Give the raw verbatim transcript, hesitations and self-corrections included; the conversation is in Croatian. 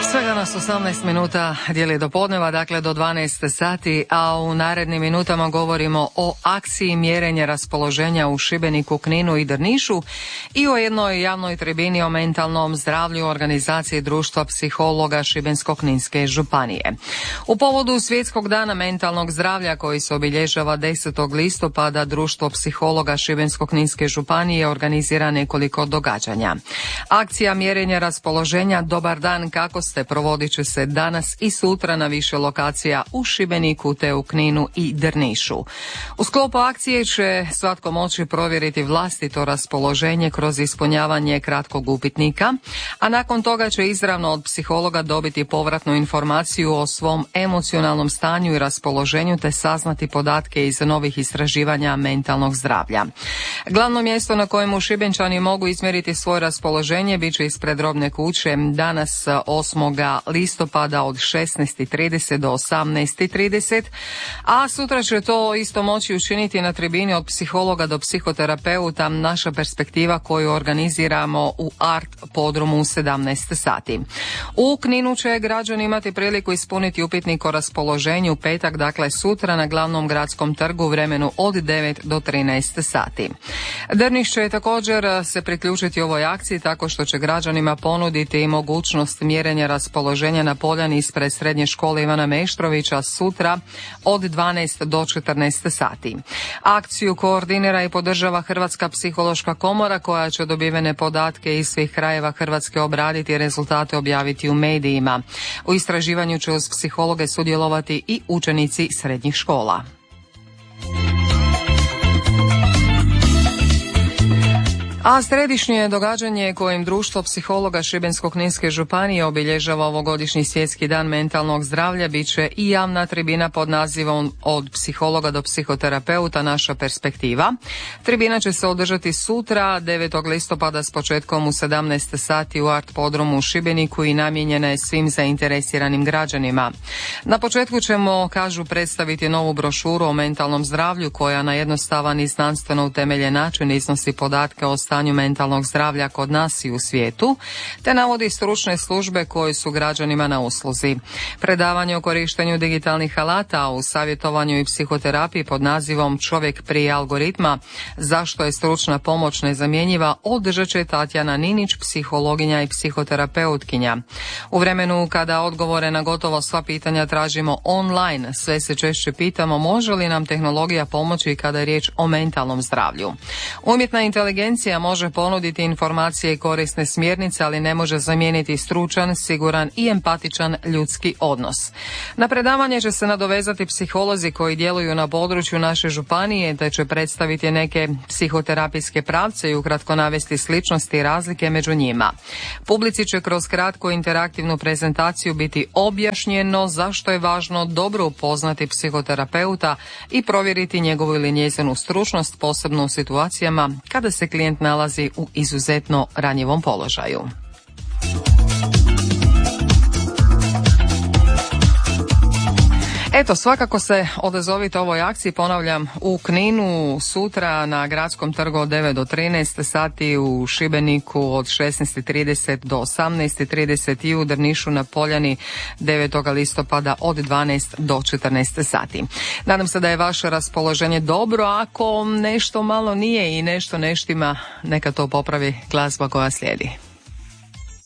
Svega nas osamnaest minuta dijeli do podneva, dakle do dvanaest sati, a u narednim minutama govorimo o akciji mjerenja raspoloženja u Šibeniku, Kninu i Drnišu i o jednoj javnoj tribini o mentalnom zdravlju organizacije Društva psihologa Šibensko-kninske županije. U povodu Svjetskog dana mentalnog zdravlja koji se obilježava desetog listopada, Društvo psihologa Šibensko-kninske županije organizira nekoliko događanja. Akcija mjerenja raspoloženja Dobar dan, kako ste provodit će se danas i sutra na više lokacija u Šibeniku te u Kninu i Drnišu. U sklopu akcije će svatko moći provjeriti vlastito raspoloženje kroz ispunjavanje kratkog upitnika, a nakon toga će izravno od psihologa dobiti povratnu informaciju o svom emocionalnom stanju i raspoloženju te saznati podatke iz novih istraživanja mentalnog zdravlja. Glavno mjesto na kojemu Šibenčani mogu izmjeriti svoje raspoloženje bit će ispred Robne kuće danas osmog listopada od šesnaest i trideset do osamnaest i trideset, a sutra će to isto moći učiniti na tribini od psihologa do psihoterapeuta, naša perspektiva koju organiziramo u Art podrumu u sedamnaest sati. U Kninu će građani imati priliku ispuniti upitnik o raspoloženju u petak, dakle sutra na glavnom gradskom trgu u vremenu od devet do trinaest sati. Drniš će također se priključiti ovoj akciji tako što će građanima ponuditi i mogućnost mjerenja raspoloženja na poljani ispred srednje škole Ivana Meštrovića sutra od dvanaest do četrnaest sati. Akciju koordinira i podržava Hrvatska psihološka komora koja će dobivene podatke iz svih krajeva Hrvatske obraditi i rezultate objaviti u medijima. U istraživanju će uz psihologe sudjelovati i učenici srednjih škola. A središnje događanje kojim Društvo psihologa Šibensko-kninske županije obilježava ovogodišnji Svjetski dan mentalnog zdravlja bit će i javna tribina pod nazivom Od psihologa do psihoterapeuta, naša perspektiva. Tribina će se održati sutra devetog listopada s početkom u sedamnaest sati u Art podrumu u Šibeniku i namijenjena je svim zainteresiranim građanima. Na početku ćemo, kažu, predstaviti novu brošuru o mentalnom zdravlju koja na jednostavan i znanstveno utemeljen način iznosi podatke o stanju mentalnog zdravlja kod nas i u svijetu, te navodi stručne službe koje su građanima na usluzi. Predavanje o korištenju digitalnih alata, a u savjetovanju i psihoterapiji pod nazivom Čovjek prije algoritma, zašto je stručna pomoć nezamjenjiva, održat će Tatjana Ninić, psihologinja i psihoterapeutkinja. U vremenu kada odgovore na gotovo sva pitanja tražimo online, sve se češće pitamo može li nam tehnologija pomoći kada je riječ o mentalnom zdravlju. Umjetna inteligencija može ponuditi informacije i korisne smjernice, ali ne može zamijeniti stručan, siguran i empatičan ljudski odnos. Na predavanje će se nadovezati psiholozi koji djeluju na području naše županije, te će predstaviti neke psihoterapijske pravce i ukratko navesti sličnosti i razlike među njima. Publici će kroz kratku interaktivnu prezentaciju biti objašnjeno zašto je važno dobro upoznati psihoterapeuta i provjeriti njegovu ili njezinu stručnost, posebno u situacijama kada se klijent nalazi u izuzetno ranjivom položaju. Eto, svakako se odazovite ovoj akciji, ponavljam, u Kninu sutra na gradskom trgu od devet do trinaest sati, u Šibeniku od šesnaest i trideset do osamnaest i trideset i u Drnišu na Poljani devetog listopada od dvanaest do četrnaest sati. Nadam se da je vaše raspoloženje dobro, ako nešto malo nije i nešto neštima, neka to popravi glazba koja slijedi.